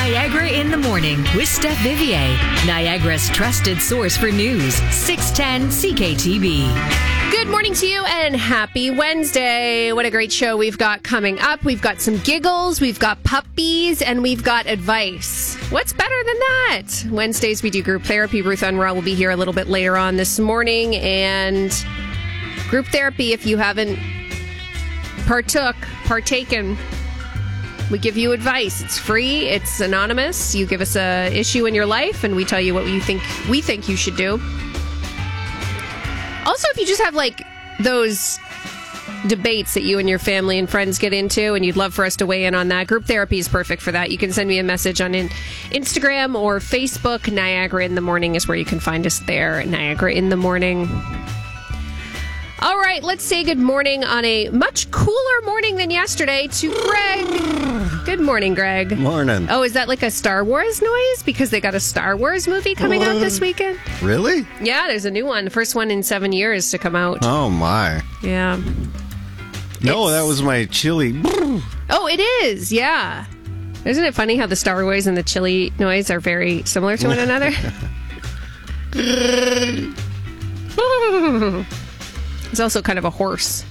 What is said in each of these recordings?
Niagara in the Morning with Steph Vivier, Niagara's trusted source for news, 610 CKTB. Good morning to you and happy Wednesday. What a great show we've got coming up. We've got some giggles, we've got puppies, and we've got advice. What's better than that? Wednesdays we do group therapy. Ruth Unruh will be here a little bit later on this morning. And group therapy, if you haven't partaken, we give you advice. It's free. It's anonymous. You give us a issue in your life, and we tell you what we think you should do. Also, if you just have like those debates that you and your family and friends get into, and you'd love for us to weigh in on that, group therapy is perfect for that. You can send me a message on Instagram or Facebook. Niagara in the Morning is where you can find us there. Niagara in the Morning. All right, let's say good morning on a much cooler morning than yesterday to Greg. Good morning, Greg. Morning. Oh, is that like a Star Wars noise? Because they got a Star Wars movie coming out this weekend? Really? Yeah, there's a new one. The first one in 7 years to come out. Oh, my. Yeah. No, that was my chili. Oh, it is, yeah. Isn't it funny how the Star Wars and the chili noise are very similar to one another? It's also kind of a horse.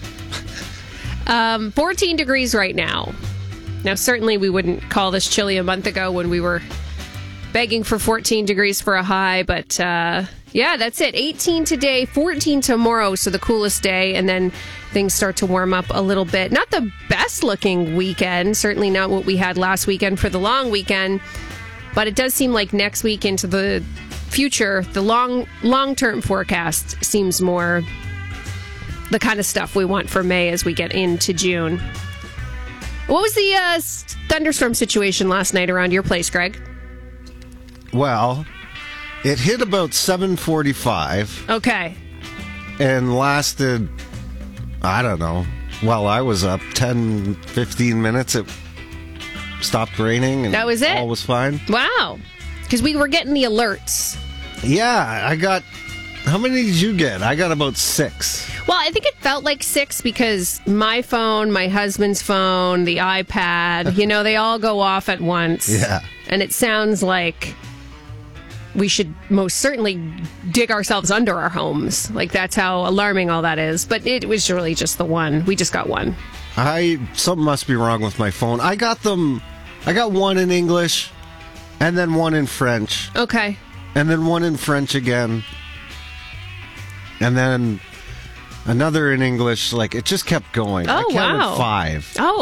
14 degrees right now. Now, certainly we wouldn't call this chilly a month ago when we were begging for 14 degrees for a high. But, yeah, that's it. 18 today, 14 tomorrow, so the coolest day. And then things start to warm up a little bit. Not the best-looking weekend. Certainly not what we had last weekend for the long weekend. But it does seem like next week into the future, the long-term forecast seems more the kind of stuff we want for May as we get into June. What was the thunderstorm situation last night around your place, Greg? Well, it hit about 7:45. Okay. And lasted, I don't know, while I was up, 10, 15 minutes. It stopped raining and that was it. All was fine. Wow. Because we were getting the alerts. Yeah, I got... How many did you get? I got about 6. Well, I think it felt like 6 because my phone, my husband's phone, the iPad, they all go off at once. Yeah. And it sounds like we should most certainly dig ourselves under our homes. Like, that's how alarming all that is. But it was really just the one. We just got one. Something must be wrong with my phone. I got one in English, and then one in French. Okay. And then one in French again. And then another in English. Like, it just kept going. Oh, I counted wow. 5. Oh,